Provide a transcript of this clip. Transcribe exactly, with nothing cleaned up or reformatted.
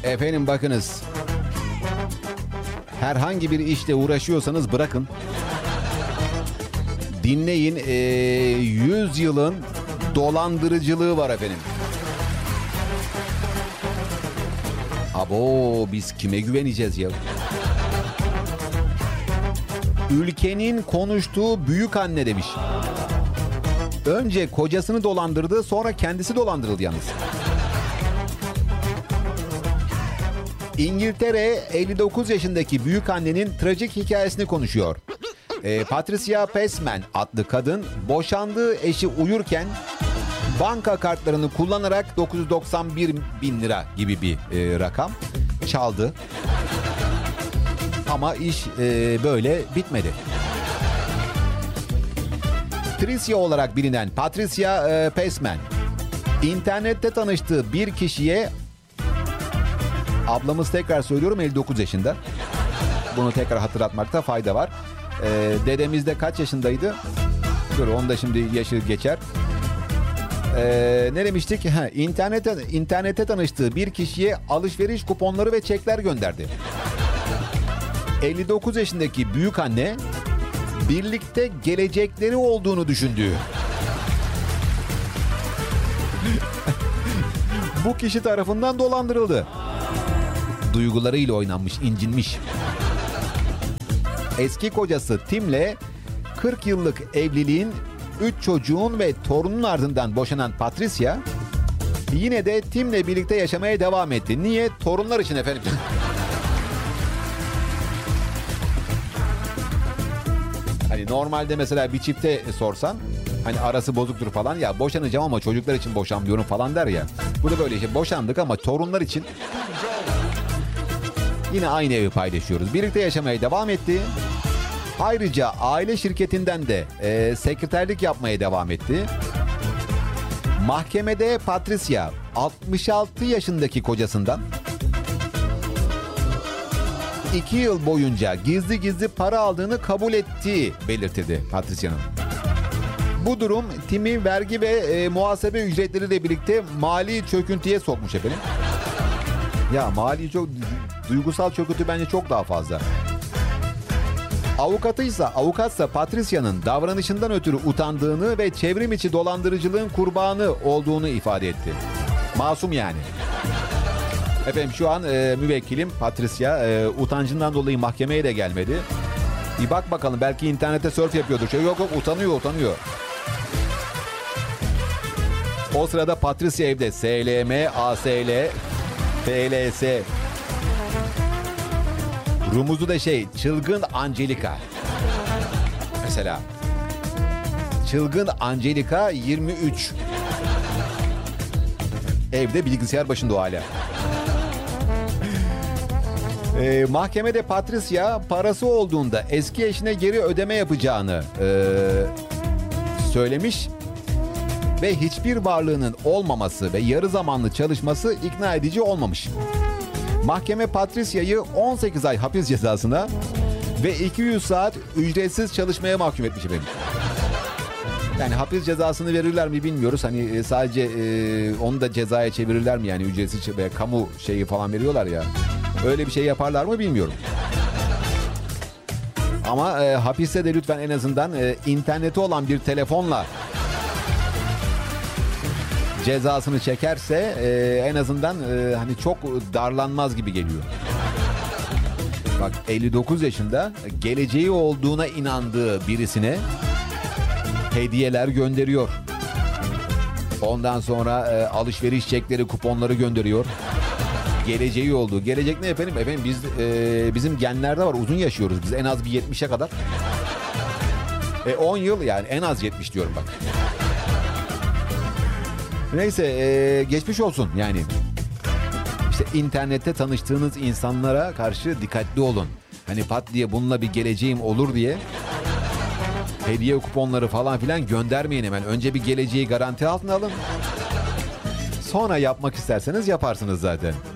Efendim bakınız. Herhangi bir işle uğraşıyorsanız bırakın. Dinleyin. Ee, yüz yılın dolandırıcılığı var efendim. Abo, biz kime güveneceğiz ya? Ülkenin konuştuğu büyük anne demiş. Önce kocasını dolandırdı, sonra kendisi dolandırıldı yalnız. İngiltere elli dokuz yaşındaki büyük annenin trajik hikayesini konuşuyor. Ee, Patricia Passman adlı kadın boşandığı eşi uyurken banka kartlarını kullanarak dokuz yüz doksan bir bin lira gibi bir e, rakam çaldı. Ama iş e, böyle bitmedi. Tricia olarak bilinen Patricia e, Passman, internette tanıştığı bir kişiye, ablamız tekrar söylüyorum elli dokuz yaşında. Bunu tekrar hatırlatmakta fayda var. E, dedemiz de kaç yaşındaydı? Dur, onu da şimdi yaşı geçer. Ee, ne demiştik? Ha, internete, internete tanıştığı bir kişiye alışveriş kuponları ve çekler gönderdi. elli dokuz yaşındaki büyük anne birlikte gelecekleri olduğunu düşündüğü bu kişi tarafından dolandırıldı. Duygularıyla oynanmış, incinmiş. Eski kocası Tim'le kırk yıllık evliliğin, üç çocuğun ve torunun ardından boşanan Patricia yine de Tim'le birlikte yaşamaya devam etti. Niye? Torunlar için efendim. Hani normalde mesela bir çifte sorsan, hani arası bozuktur falan, ya boşanacağım ama çocuklar için boşanmıyorum falan der ya. Bu da böyle işte, boşandık ama torunlar için yine aynı evi paylaşıyoruz. Birlikte yaşamaya devam etti. Ayrıca aile şirketinden de e, sekreterlik yapmaya devam etti. Mahkemede Patricia altmış altı yaşındaki kocasından iki yıl boyunca gizli gizli para aldığını kabul ettiği belirtildi Patricia'nın. Bu durum Tim'i vergi ve e, muhasebe ücretleriyle birlikte mali çöküntüye sokmuş efendim. Ya mali çok duygusal çöküntü bence çok daha fazla. Avukatıysa, avukatsa Patricia'nın davranışından ötürü utandığını ve çevrim içi dolandırıcılığın kurbanı olduğunu ifade etti. Masum yani. Efendim şu an e, müvekkilim Patricia e, utancından dolayı mahkemeye de gelmedi. Bir bak bakalım, belki internette surf yapıyordur. Şey, yok yok, utanıyor utanıyor. O sırada Patricia evde S L M, A S L, F L S. Rumuzu da şey, çılgın Angelika. Mesela. Çılgın Angelika yirmi üç. Evde bilgisayar başında o hala. Ee, mahkemede Patricia parası olduğunda eski eşine geri ödeme yapacağını e, söylemiş ve hiçbir varlığının olmaması ve yarı zamanlı çalışması ikna edici olmamış. Mahkeme Patricia'yı on sekiz ay hapis cezasına ve iki yüz saat ücretsiz çalışmaya mahkum etmiş efendim. Yani hapis cezasını verirler mi bilmiyoruz. Hani sadece e, onu da cezaya çevirirler mi, yani ücretsiz veya kamu şeyi falan veriyorlar ya. Öyle bir şey yaparlar mı bilmiyorum. Ama e, hapiste de lütfen en azından e, interneti olan bir telefonla cezasını çekerse e, en azından e, hani çok darlanmaz gibi geliyor. Bak, elli dokuz yaşında geleceği olduğuna inandığı birisine hediyeler gönderiyor. Ondan sonra e, alışveriş çekleri, kuponları gönderiyor. Geleceği olduğu. Gelecek ne efendim? Efendim biz e, bizim genlerde var. Uzun yaşıyoruz biz. En az bir yetmişe kadar. E, on yıl yani en az yetmiş diyorum bak. Neyse e, geçmiş olsun yani. İşte internette tanıştığınız insanlara karşı dikkatli olun. Hani pat diye bununla bir geleceğim olur diye hediye kuponları falan filan göndermeyin hemen. Önce bir geleceği garanti altına alın. Sonra yapmak isterseniz yaparsınız zaten.